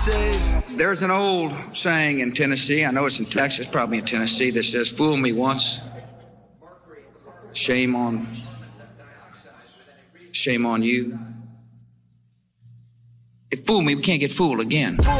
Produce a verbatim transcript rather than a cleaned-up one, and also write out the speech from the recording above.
safe. There's an old saying in Tennessee, I know it's in Texas, probably in Tennessee, that says, fool me once, shame on, shame on you. If fool me, we can't get fooled again.